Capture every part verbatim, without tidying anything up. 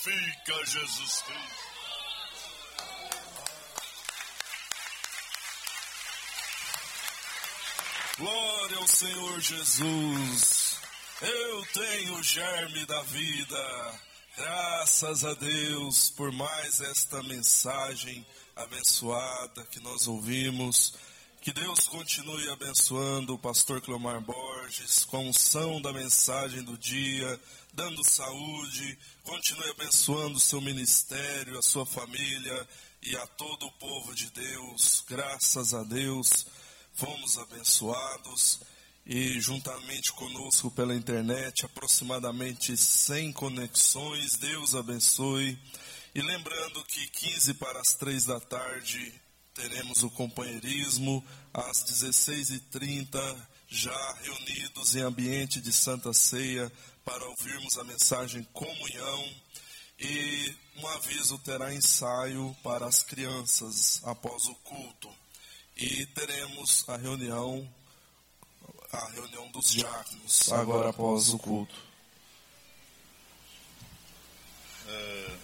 Glorifica Jesus Cristo. Glória ao Senhor Jesus. Eu tenho o germe da vida. Graças a Deus por mais esta mensagem abençoada que nós ouvimos. Que Deus continue abençoando o pastor Cleomar Borges com a unção da mensagem do dia, dando saúde. Continue abençoando o seu ministério, a sua família e a todo o povo de Deus. Graças a Deus fomos abençoados. E juntamente conosco pela internet, aproximadamente cem conexões. Deus abençoe. E lembrando que quinze para as três da tarde teremos o companheirismo, às dezesseis e trinta, já reunidos em ambiente de Santa Ceia, para ouvirmos a mensagem comunhão. E um aviso, terá ensaio para as crianças após o culto. E teremos a reunião, a reunião dos diáconos, agora após o culto. É,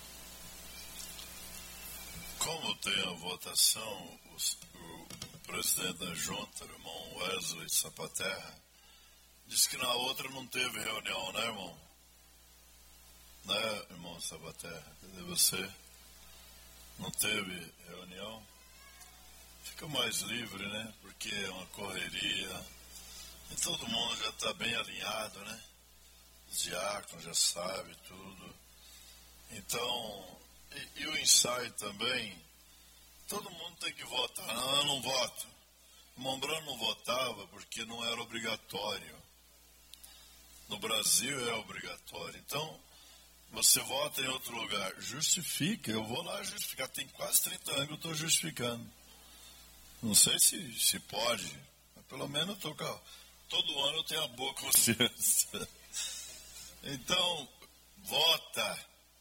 como tem a votação, os, o, o presidente da junta, o irmão Wesley Sapaterra, disse que na outra não teve reunião, né, irmão? Né, irmão Sapaterra? Quer dizer, você não teve reunião? Fica mais livre, né? Porque é uma correria. E todo mundo já está bem alinhado, né? Os diáconos já sabem tudo. Então, e, e o ensaio também, todo mundo tem que votar. Não, eu não voto. O Mombrano não votava porque não era obrigatório. No Brasil é obrigatório. Então, você vota em outro lugar. Justifica. Eu vou lá justificar. Tem quase trinta anos que eu estou justificando. Não sei se, se pode, mas pelo menos eu tô com, todo ano eu tenho a boa consciência. Então, vota.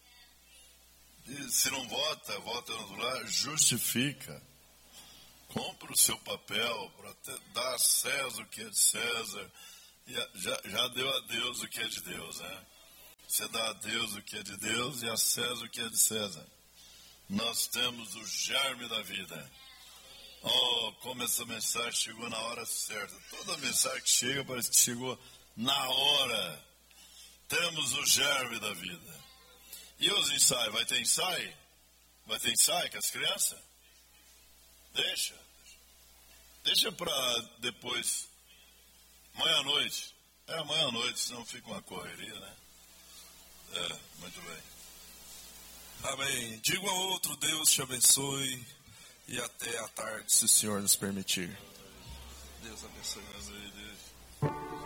E se não vota, vota no outro lado, justifica. Compra o seu papel para dar a César o que é de César. E já, já deu a Deus o que é de Deus, né? Você dá a Deus o que é de Deus e a César o que é de César. Nós temos o germe da vida. Oh, como essa mensagem chegou na hora certa. Toda mensagem que chega parece que chegou na hora. Temos o germe da vida. E os ensaios? Vai ter ensaio? Vai ter ensaio com as crianças? Deixa. Deixa para depois. Amanhã à noite. É amanhã à noite, senão fica uma correria, né? É, muito bem. Amém. Digo a outro, Deus te abençoe. E até a tarde, se o Senhor nos permitir. Deus abençoe.